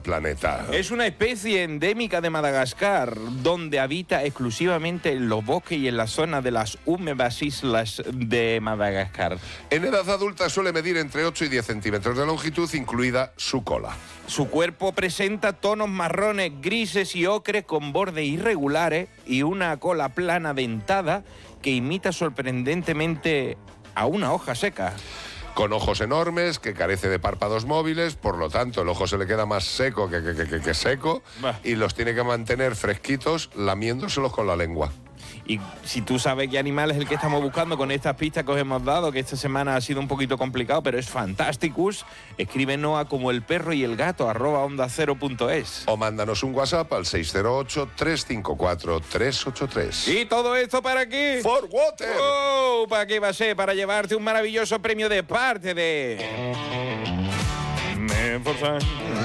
planeta. Es una especie endémica de Madagascar, donde habita exclusivamente en los bosques y en la zona de las húmedas islas de Madagascar. En edad adulta suele medir entre 8 y 10 centímetros de longitud, incluida su cola. Su cuerpo presenta tonos marrones, grises y ocres con bordes irregulares y una cola plana dentada que imita sorprendentemente a una hoja seca. Con ojos enormes, que carece de párpados móviles, por lo tanto el ojo se le queda más seco que seco, y los tiene que mantener fresquitos lamiéndoselos con la lengua. Y si tú sabes qué animal es el que estamos buscando con estas pistas que os hemos dado, que esta semana ha sido un poquito complicado, pero es Fantasticus, escríbenos a como el perro y el gato @ondacero.es. O mándanos un WhatsApp al 608-354-383. ¿Y todo esto para qué? For Water. Oh, ¿para qué va a ser? Para llevarte un maravilloso premio de parte de... Menforsan.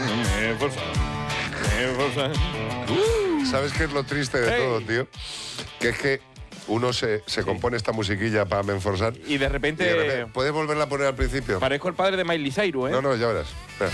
¿Sabes qué es lo triste de todo, tío? Que es que uno se compone esta musiquilla para Menforsan y de repente... ¿Puedes volverla a poner al principio? Parezco el padre de Miley Cyrus, ¿eh? No, ya verás. Espera.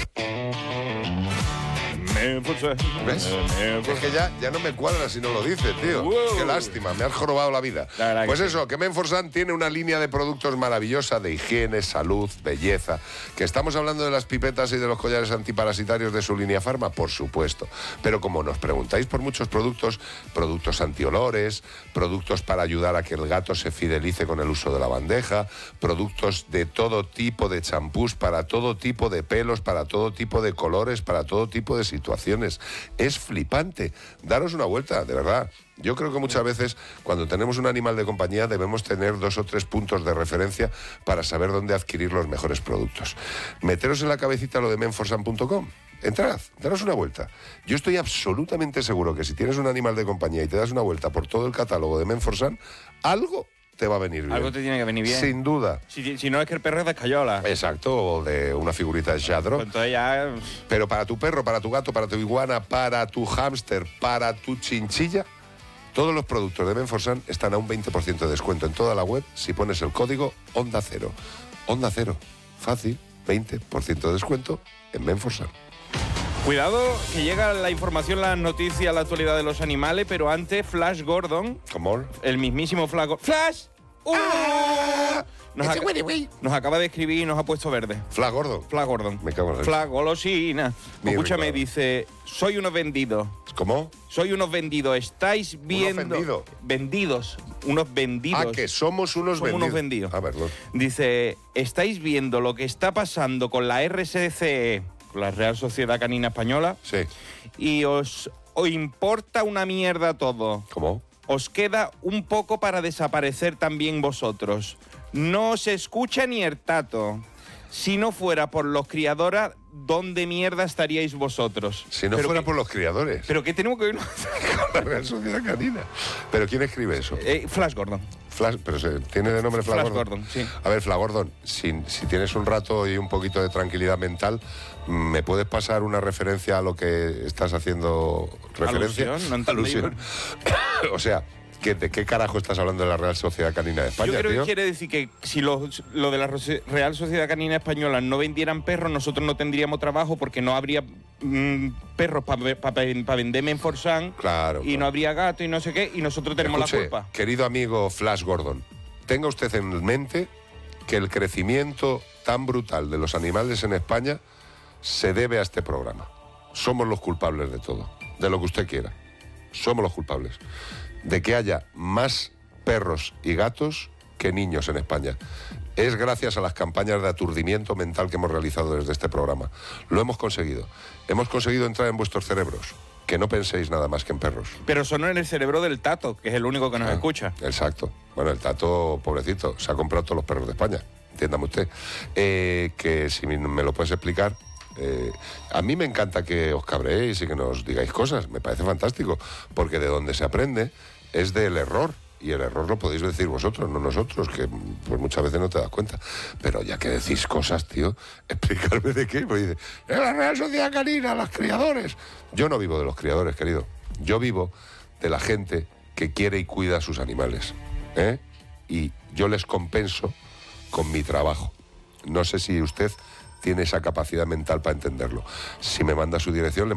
¿Ves? Es que ya no me cuadra si no lo dices, tío. Wow. Qué lástima, me has jorobado la vida. Pues eso, que Menforsan tiene una línea de productos maravillosa de higiene, salud, belleza. Que estamos hablando de las pipetas y de los collares antiparasitarios de su línea Pharma, por supuesto. Pero como nos preguntáis por muchos productos, productos antiolores, productos para ayudar a que el gato se fidelice con el uso de la bandeja, productos de todo tipo de champús, para todo tipo de pelos, para todo tipo de colores, para todo tipo de situaciones. Es flipante. Daros una vuelta, de verdad. Yo creo que muchas veces cuando tenemos un animal de compañía debemos tener 2 o 3 puntos de referencia para saber dónde adquirir los mejores productos. Meteros en la cabecita lo de menforsan.com. Entrad, daros una vuelta. Yo estoy absolutamente seguro que si tienes un animal de compañía y te das una vuelta por todo el catálogo de Menforsan, algo te va a venir bien. Algo te tiene que venir bien. Sin duda. Si no es que el perro es de escayola. Exacto, o de una figurita de Shadro. Pues entonces ya... Pero para tu perro, para tu gato, para tu iguana, para tu hámster, para tu chinchilla, todos los productos de Menforsan están a un 20% de descuento en toda la web si pones el código Onda Cero. Onda Cero. Fácil, 20% de descuento en Menforsan. Cuidado, que llega la información, las noticias, la actualidad de los animales, pero antes Flash Gordon, ¿Cómo? el mismísimo Flash Gordon. ¡Flash! Nos acaba de escribir y nos ha puesto verde. Flash Gordon. Flash Gordon. Me cago en la Flash Golosina. Escúchame, rico. dice, soy unos vendidos. ¿Cómo? Soy unos vendidos. Estáis viendo... vendido? Vendidos. Unos vendidos. Ah, que somos unos vendidos. Unos vendidos. A verlo. Dice, estáis viendo lo que está pasando con la RSCE, con la Real Sociedad Canina Española, Sí. y os importa una mierda todo. ¿Cómo? Os queda un poco para desaparecer también vosotros. No os escucha ni el tato. Si no fuera por los criadores, ¿dónde mierda estaríais vosotros? Si no fuera por los criadores. ¿Pero qué tenemos que ver? Con la Real Sociedad Canina. ¿Pero quién escribe eso? Flash Gordon. Flash, pero tiene de nombre Flash Gordon, sí. A ver, Flash Gordon, si tienes un rato y un poquito de tranquilidad mental, ¿me puedes pasar una referencia a lo que estás haciendo referencia? Alusión, no entendí. Alusión. O sea, ¿de qué carajo estás hablando de la Real Sociedad Canina de España, Yo creo tío? que quiere decir que si lo de la Real Sociedad Canina Española no vendieran perros, nosotros no tendríamos trabajo porque no habría perros para vender Menforsan. Claro. Y no habría gato y no sé qué, y nosotros tenemos Escuche, la culpa. Querido amigo Flash Gordon, tenga usted en mente que el crecimiento tan brutal de los animales en España se debe a este programa. Somos los culpables de todo, de lo que usted quiera. Somos los culpables de que haya más perros y gatos que niños en España. Es gracias a las campañas de aturdimiento mental que hemos realizado desde este programa. Lo hemos conseguido. Hemos conseguido entrar en vuestros cerebros. Que no penséis nada más que en perros. Pero sonó en el cerebro del Tato, que es el único que nos escucha. Exacto. Bueno, el Tato, pobrecito, se ha comprado todos los perros de España. Entiéndame usted. Que si me lo puedes explicar... a mí me encanta que os cabréis y que nos digáis cosas, me parece fantástico, porque de donde se aprende es del error, y el error lo podéis decir vosotros, no nosotros, que pues muchas veces no te das cuenta. Pero ya que decís cosas, tío, explicarme de qué. Pues dice, la Real Sociedad Canina, los criadores. Yo no vivo de los criadores, querido. Yo vivo de la gente que quiere y cuida a sus animales, ¿eh? Y yo les compenso con mi trabajo. No sé si usted tiene esa capacidad mental para entenderlo. Si me manda su dirección, le